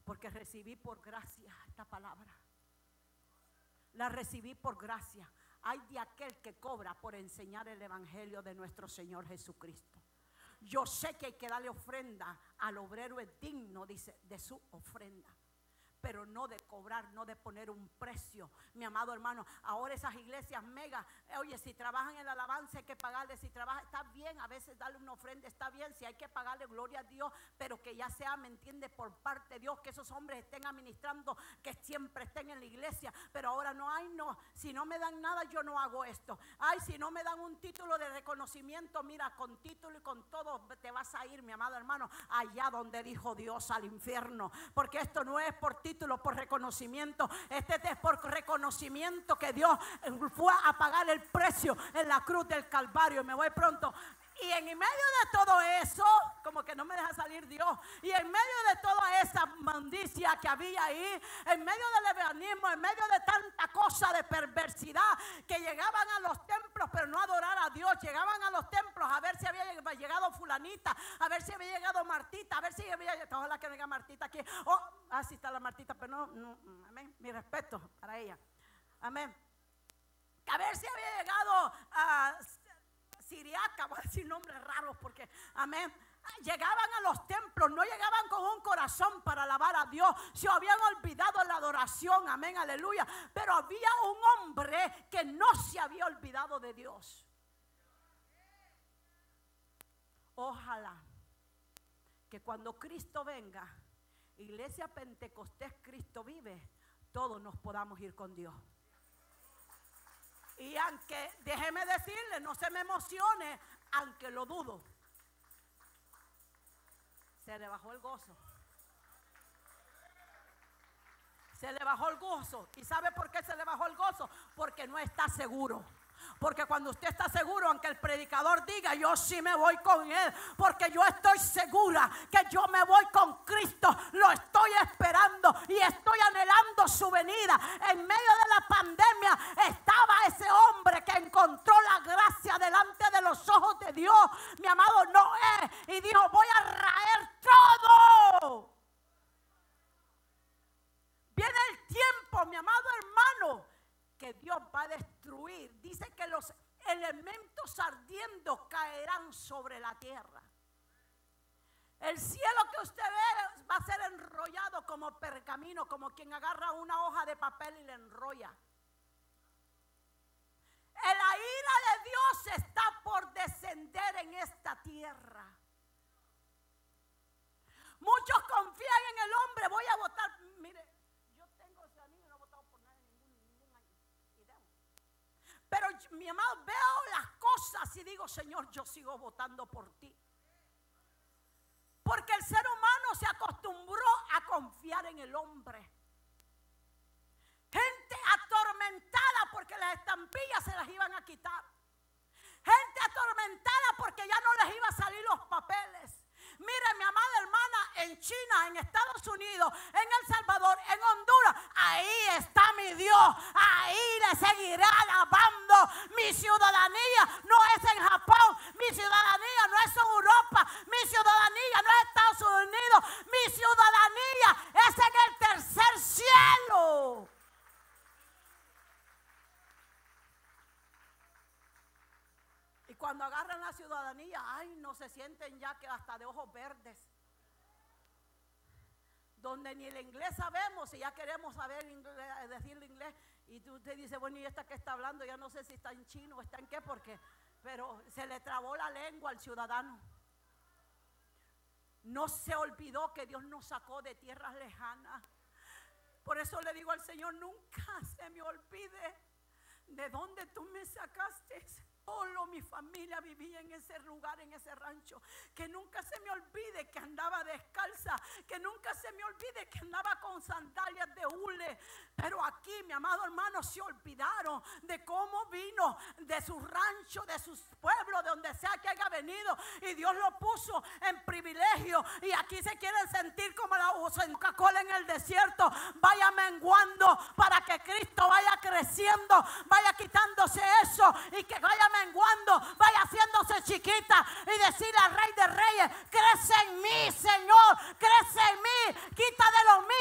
Porque recibí por gracia esta palabra. La recibí por gracia. Hay de aquel que cobra por enseñar el evangelio de nuestro Señor Jesucristo. Yo sé que hay que darle ofrenda al obrero, es digno, dice, de su ofrenda, pero no de cobrar, no de poner un precio. Mi amado hermano, ahora esas iglesias mega, oye, si trabajan en la alabanza hay que pagarle, si trabajan, está bien, a veces darle una ofrenda está bien, si hay que pagarle, gloria a Dios, pero que ya sea, ¿me entiende?, por parte de Dios, que esos hombres estén administrando, que siempre estén en la iglesia. Pero ahora no hay, no, si no me dan nada yo no hago esto. Ay, si no me dan un título de reconocimiento, mira, con título y con todo te vas a ir, mi amado hermano, allá donde dijo Dios, al infierno, porque esto no es por título, por reconocimiento, este es por reconocimiento que Dios fue a pagar el precio en la cruz del Calvario. Y me voy pronto. Y en medio de todo eso, como que no me deja salir Dios, y en medio de toda esa maldicia que había ahí, en medio del lesbianismo, en medio de tanta cosa de perversidad, que llegaban a los templos pero no adorar a Dios, llegaban a los templos a ver si había llegado fulanita, a ver si había llegado Martita, a ver si había llegado, ojalá que venga Martita aquí, sí está la Martita, pero no, amén, mi respeto para ella, amén, a ver si había llegado a Siriaca, voy a decir nombres raros porque, amén, llegaban a los templos, no llegaban con un corazón para alabar a Dios, se habían olvidado la adoración, amén, aleluya, pero había un hombre que no se había olvidado de Dios. Ojalá que cuando Cristo venga, Iglesia Pentecostés Cristo vive, todos nos podamos ir con Dios. Y aunque, déjeme decirle, no se me emocione, aunque lo dudo, se le bajó el gozo. Se le bajó el gozo. ¿Y sabe por qué se le bajó el gozo? Porque no está seguro. Porque cuando usted está seguro, aunque el predicador diga, yo sí me voy con él, porque yo estoy segura que yo me voy con Cristo, lo estoy esperando y estoy anhelando su venida. En medio de la pandemia estaba ese hombre que encontró la gracia delante de los ojos de Dios, mi amado Noé, y dijo, voy a raer todo. Viene el tiempo, mi amado hermano, que Dios va a destruir. Dice que los elementos ardiendo caerán sobre la tierra. El cielo que usted ve va a ser enrollado como pergamino, como quien agarra una hoja de papel y la enrolla. La ira de Dios está por descender en esta tierra. Muchos confían en el hombre. Voy a votar, mire, yo tengo ese anillo y no he votado por nadie ningún año. Pero mi amado, veo las cosas y digo, Señor, yo sigo votando por ti. Porque el ser humano se acostumbró a confiar en el hombre. Gente atormentada porque las estampillas se las iban a quitar. Gente atormentada porque ya no les iba a salir los papeles. Mire, mi amada hermana, en China, en Estados Unidos, en El Salvador, en Honduras, ahí está mi Dios, ahí le seguiré alabando. Mi ciudadanía no es en Japón, mi ciudadanía no es en Europa, mi ciudadanía no es en Estados Unidos, mi ciudadanía es en el tercer cielo. Cuando agarran la ciudadanía, ay, no se sienten ya que hasta de ojos verdes. Donde ni el inglés sabemos y ya queremos saber inglés, decirle inglés. Y usted dice, bueno, ¿y esta que está hablando? Ya no sé si está en chino o está en qué, porque, pero se le trabó la lengua al ciudadano. No se olvidó que Dios nos sacó de tierras lejanas. Por eso le digo al Señor, nunca se me olvide de dónde tú me sacaste. Solo mi familia vivía en ese lugar, en ese rancho. Que nunca se me olvide que andaba descalza. Que nunca se me olvide que andaba con sandalias de hule. Pero aquí, mi amado hermano, se olvidaron de cómo vino de su rancho, de sus pueblos, de donde sea que haya venido. Y Dios lo puso en privilegio. Y aquí se quieren sentir como la Coca-Cola en el desierto. Vaya menguando para que Cristo vaya creciendo. Vaya quitándose eso y que vaya menguando, vaya haciéndose chiquita y decirle al Rey de Reyes, crece en mí, Señor, crece en mí, quita